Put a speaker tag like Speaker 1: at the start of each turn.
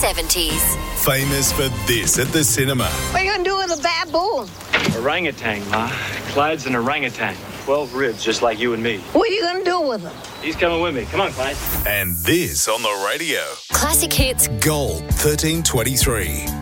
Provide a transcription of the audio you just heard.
Speaker 1: 70s.
Speaker 2: Famous for this at the cinema.
Speaker 3: What are you going to do with a baboon?
Speaker 4: Orangutan, Ma. Clyde's an orangutan. 12 ribs, just like you and me.
Speaker 3: What are you going to do with him?
Speaker 4: He's coming with me. Come on, Clyde.
Speaker 2: And this on the radio.
Speaker 1: Classic hits.
Speaker 2: Gold 1323.